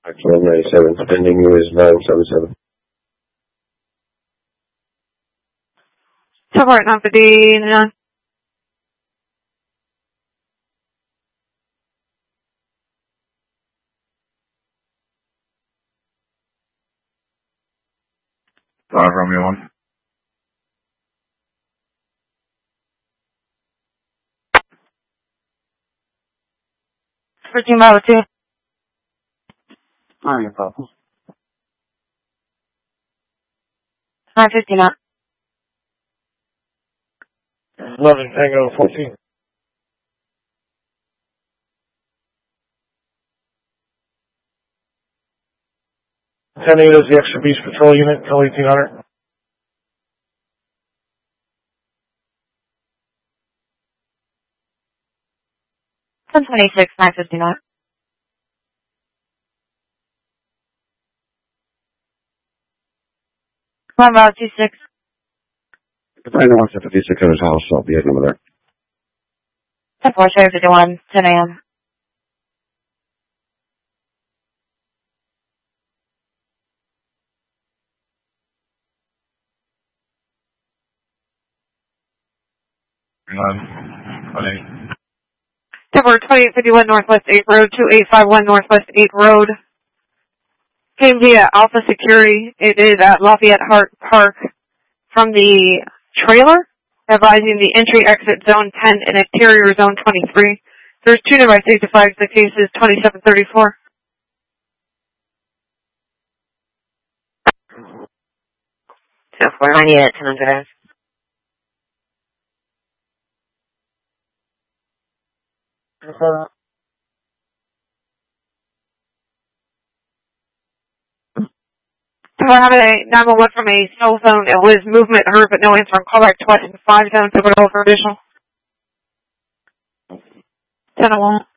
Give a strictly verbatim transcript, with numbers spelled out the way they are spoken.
twelve ninety-seven, ending you is nine seven seven. Support nine fifty-nine. five Romeo one. fourteen Bravo two. Alright, no problem. nine fifty-nine. eleven Tango fourteen. ten eight is the extra beast patrol unit, L eighteen hundred. ten twenty-six, nine fifty-nine. One Bravo two six. If I know it's a fifty-six hundred house, I'll be at number there. ten four, Cherry fifty-one, ten a.m. nine, one eight. Temper twenty-eight fifty-one Northwest eighth Road, two eight five one Northwest eighth Road. Came via Alpha Security. It is at Lafayette Hart Park from the trailer, advising the entry exit zone ten and exterior zone twenty-three. There's two nearby safety flags. The case is twenty-seven thirty-four. So four ninety-eight, ten hundred. I have a nine one one from a cell phone. It was movement heard, but no answer on callback twice in five zone. So go over additional. ten oh one.